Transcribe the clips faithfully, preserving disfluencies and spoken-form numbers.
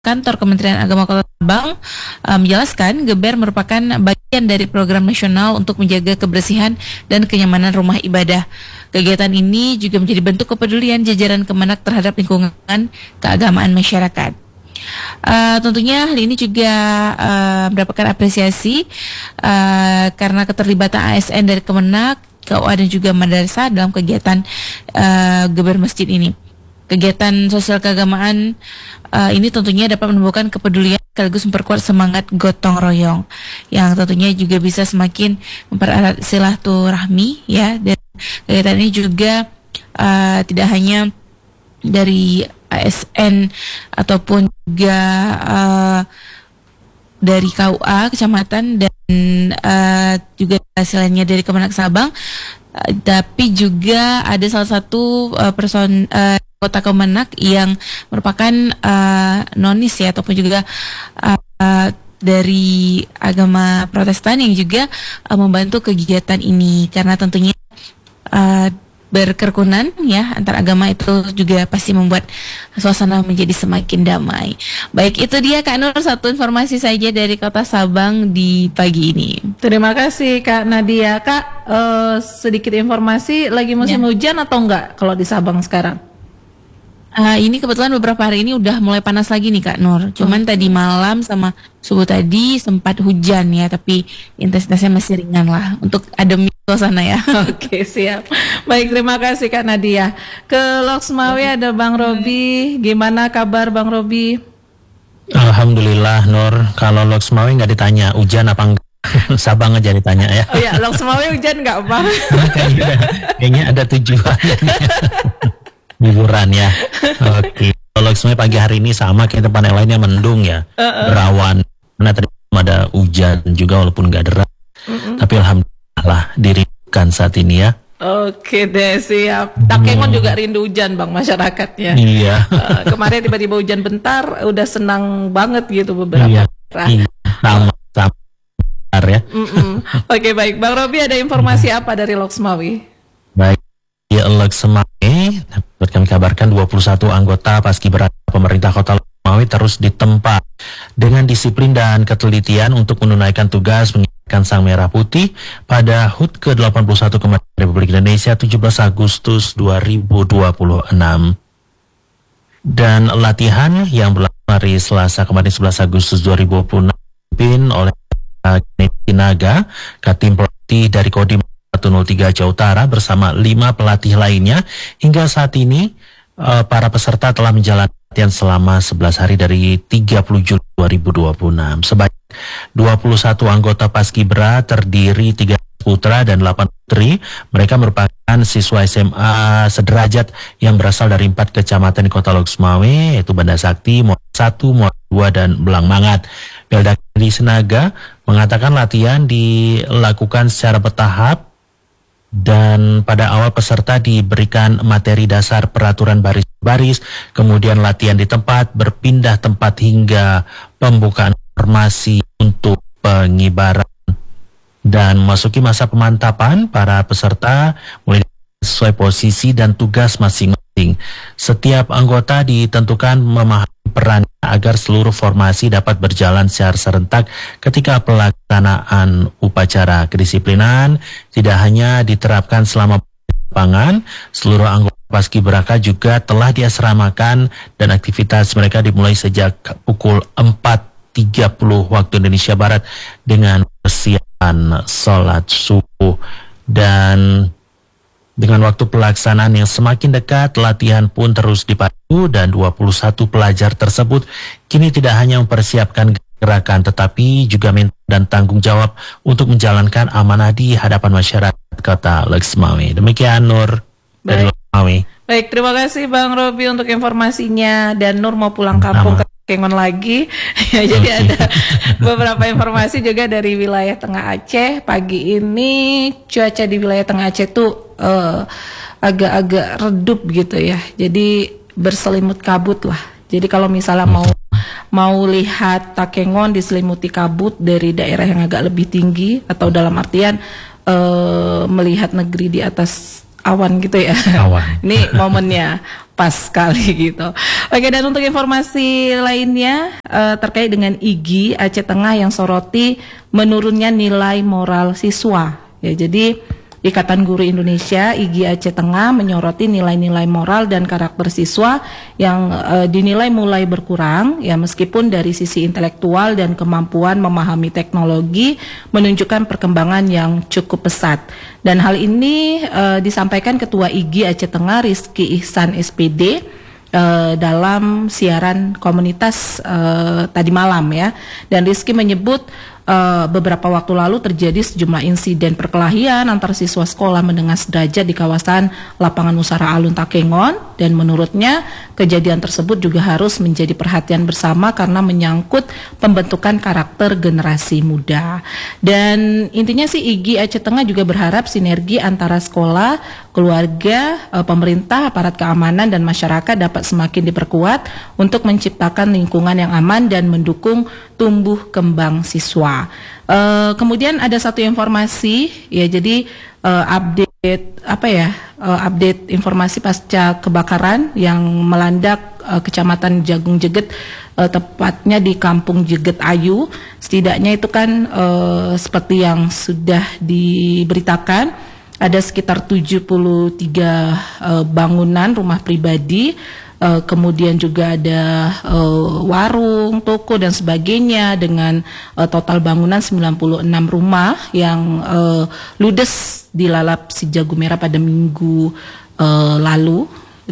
Kantor Kementerian Agama Kota Sabang uh, menjelaskan Geber merupakan bagian dari program nasional untuk menjaga kebersihan dan kenyamanan rumah ibadah. Kegiatan ini juga menjadi bentuk kepedulian jajaran Kemenak terhadap lingkungan keagamaan masyarakat. Uh, tentunya hal ini juga uh, mendapatkan apresiasi uh, karena keterlibatan A S N dari Kemenak, K U A dan juga madrasah dalam kegiatan uh, Geber Masjid ini. Kegiatan sosial keagamaan uh, ini tentunya dapat menumbuhkan kepedulian sekaligus memperkuat semangat gotong royong yang tentunya juga bisa semakin mempererat silaturahmi ya. Dan kegiatan ini juga uh, tidak hanya dari A S N ataupun juga uh, dari K U A kecamatan dan uh, juga hasilnya dari Kemenak Sabang, uh, tapi juga ada salah satu uh, person uh, Kota Kemenak yang merupakan uh, nonis ya ataupun juga uh, uh, dari agama Protestan yang juga uh, membantu kegiatan ini karena tentunya uh, berkerukunan ya antar agama itu juga pasti membuat suasana menjadi semakin damai. Baik, itu dia Kak Nur, satu informasi saja dari Kota Sabang di pagi ini. Terima kasih Kak Nadia. Kak, uh, sedikit informasi, lagi musim ya. hujan atau enggak kalau di Sabang sekarang? Uh, ini kebetulan beberapa hari ini udah mulai panas lagi nih Kak Nur. Cuman hmm. tadi malam sama subuh tadi sempat hujan ya, tapi intensitasnya masih ringan lah untuk adem suasana ya. Oke, siap. Baik, terima kasih Kak Nadia. Ke Loksmawi ada Bang Robi. Gimana kabar Bang Robi? Alhamdulillah Nur. Kalau Loksmawi nggak ditanya hujan apa enggak. Sabang aja ditanya ya. Oh ya, Loksmawi hujan nggak Bang? kayaknya, kayaknya ada tujuan. Liburan ya. Oke. Kalau sebenarnya pagi hari ini sama kayak tempat yang lainnya mendung ya, uh-uh. berawan. Karena tadi ada hujan juga walaupun nggak deras. Uh-uh. Tapi alhamdulillah dirikan saat ini ya. Oke deh, siap. Takengon hmm. juga rindu hujan Bang masyarakatnya. Iya. Uh, kemarin tiba-tiba hujan bentar, udah senang banget gitu beberapa. Iya. Iya. Sama sama ya. Oke, baik. Bang Robi ada informasi apa dari Loksmawi? Baik. Di Loksmawi dapat kami kabarkan dua puluh satu anggota Paskibraka pemerintah Kota Loksmawi terus ditempa dengan disiplin dan ketelitian untuk menunaikan tugas mengibarkan Sang Merah Putih pada H U T ke delapan puluh satu Kemerdekaan Republik Indonesia tujuh belas Agustus dua ribu dua puluh enam. Dan latihan yang berlangsung hari Selasa kemarin sebelas Agustus dua ribu dua puluh enam dipimpin oleh Naga, Katim Pelatih dari Kodim satu nol tiga Aceh Utara bersama lima pelatih lainnya. Hingga saat ini uh, para peserta telah menjalani latihan selama sebelas hari dari tiga puluh Juli dua ribu dua puluh enam. Sebanyak dua puluh satu anggota Paskibra terdiri tiga putra dan delapan putri. Mereka merupakan siswa S M A sederajat yang berasal dari empat kecamatan di Kota Loksmawi, yaitu Banda Sakti, Muara satu, Muara dua, dan Belang Mangat. Pelda di Senaga mengatakan latihan dilakukan secara bertahap dan pada awal peserta diberikan materi dasar peraturan baris-baris, kemudian latihan di tempat, berpindah tempat hingga pembukaan formasi untuk pengibaran. Dan memasuki masa pemantapan, para peserta mulai sesuai posisi dan tugas masing-masing. Setiap anggota ditentukan memahami peran agar seluruh formasi dapat berjalan secara serentak ketika pelaksanaan upacara. Kedisiplinan tidak hanya diterapkan selama lapangan, seluruh anggota Paskibraka juga telah diasramakan dan aktivitas mereka dimulai sejak pukul empat tiga puluh waktu Indonesia Barat dengan persiapan sholat subuh. Dan dengan waktu pelaksanaan yang semakin dekat, latihan pun terus dipandu dan dua puluh satu pelajar tersebut kini tidak hanya mempersiapkan gerakan tetapi juga minta dan tanggung jawab untuk menjalankan amanah di hadapan masyarakat Kota Loksmawi. Demikian Nur dari Loksmawi. Baik, terima kasih Bang Robi untuk informasinya, dan Nur mau pulang kampung ke Kengon lagi. Ya, jadi okay. Ada beberapa informasi juga dari wilayah Tengah Aceh. Pagi ini cuaca di wilayah Tengah Aceh tuh uh, agak-agak redup gitu ya. Jadi berselimut kabut lah. Jadi kalau misalnya mau mau lihat Takengon diselimuti kabut dari daerah yang agak lebih tinggi atau dalam artian uh, melihat negeri di atas awan gitu ya. Awan. Ini momennya. pas sekali gitu. Oke, dan untuk informasi lainnya uh, terkait dengan I G I Aceh Tengah yang soroti menurunnya nilai moral siswa. Ya, jadi Ikatan Guru Indonesia I G I Aceh Tengah menyoroti nilai-nilai moral dan karakter siswa yang uh, dinilai mulai berkurang, ya meskipun dari sisi intelektual dan kemampuan memahami teknologi menunjukkan perkembangan yang cukup pesat. Dan hal ini uh, disampaikan Ketua I G I Aceh Tengah Rizky Ihsan S P D uh, dalam siaran komunitas uh, tadi malam ya. Dan Rizky menyebut Uh, beberapa waktu lalu terjadi sejumlah insiden perkelahian antar siswa sekolah menengah sederajat di kawasan Lapangan Nusara Alun Takengon, dan menurutnya kejadian tersebut juga harus menjadi perhatian bersama karena menyangkut pembentukan karakter generasi muda. Dan intinya sih I G I Aceh Tengah juga berharap sinergi antara sekolah, keluarga, uh, pemerintah, aparat keamanan dan masyarakat dapat semakin diperkuat untuk menciptakan lingkungan yang aman dan mendukung tumbuh kembang siswa. Uh, kemudian ada satu informasi ya, jadi uh, update apa ya uh, update informasi pasca kebakaran yang melanda uh, Kecamatan Jagung Jeget, uh, tepatnya di Kampung Jeget Ayu. Setidaknya itu kan uh, seperti yang sudah diberitakan, ada sekitar tujuh puluh tiga uh, bangunan rumah pribadi. Uh, kemudian juga ada uh, warung, toko dan sebagainya dengan uh, total bangunan sembilan puluh enam rumah yang uh, ludes dilalap si jago merah pada minggu uh, lalu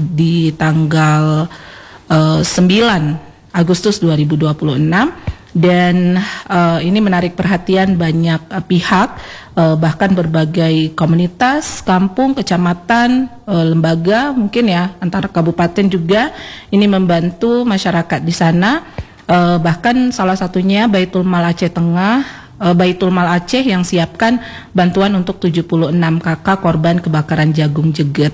di tanggal uh, sembilan Agustus dua ribu dua puluh enam. Dan uh, ini menarik perhatian banyak uh, pihak, uh, bahkan berbagai komunitas, kampung, kecamatan, uh, lembaga mungkin ya, antara kabupaten juga ini membantu masyarakat di sana. Uh, bahkan salah satunya Baitul Mal Aceh Tengah, uh, Baitul Mal Aceh yang siapkan bantuan untuk tujuh puluh enam kakak korban kebakaran Jagung Jeget.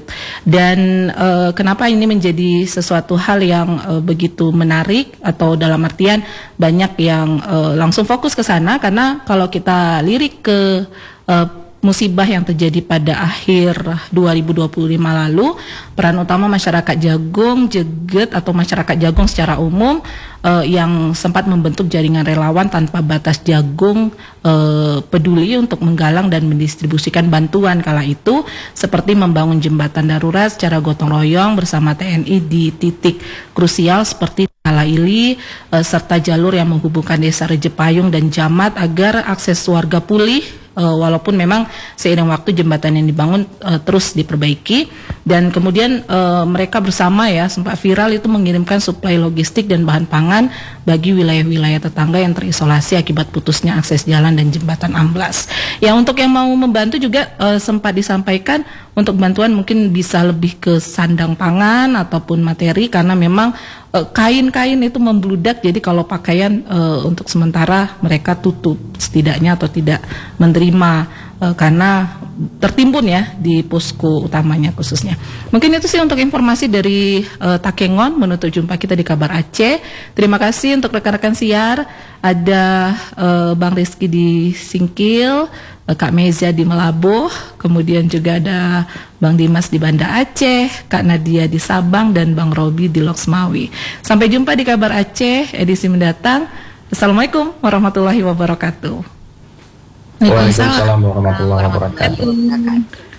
Dan uh, kenapa ini menjadi sesuatu hal yang uh, begitu menarik, atau dalam artian banyak yang uh, langsung fokus ke sana, karena kalau kita lirik ke uh, musibah yang terjadi pada akhir dua ribu dua puluh lima lalu, peran utama masyarakat Jagung Jeget atau masyarakat Jagung secara umum uh, yang sempat membentuk jaringan relawan tanpa batas Jagung uh, peduli untuk menggalang dan mendistribusikan bantuan kala itu, seperti membangun jembatan darurat secara gotong royong bersama T N I di titik krusial seperti Alaili, uh, serta jalur yang menghubungkan desa Rejepayung dan Jamat agar akses warga pulih. Uh, walaupun memang seiring waktu jembatan yang dibangun uh, terus diperbaiki. Dan kemudian uh, mereka bersama ya sempat viral itu mengirimkan suplai logistik dan bahan pangan bagi wilayah-wilayah tetangga yang terisolasi akibat putusnya akses jalan dan jembatan amblas. Ya, untuk yang mau membantu juga uh, sempat disampaikan untuk bantuan mungkin bisa lebih ke sandang pangan ataupun materi, karena memang uh, kain-kain itu membludak, jadi kalau pakaian uh, untuk sementara mereka tutup setidaknya atau tidak menerima uh, karena tertimbun ya di posko utamanya khususnya. Mungkin itu sih untuk informasi dari uh, Takengon. Menutup jumpa kita di Kabar Aceh. Terima kasih untuk rekan-rekan siar. Ada uh, Bang Rizky di Singkil, uh, Kak Meza di Melabuh, kemudian juga ada Bang Dimas di Banda Aceh, Kak Nadia di Sabang, dan Bang Robi di Loksmawi. Sampai jumpa di Kabar Aceh edisi mendatang. Assalamualaikum warahmatullahi wabarakatuh. Waalaikumsalam warahmatullahi wabarakatuh.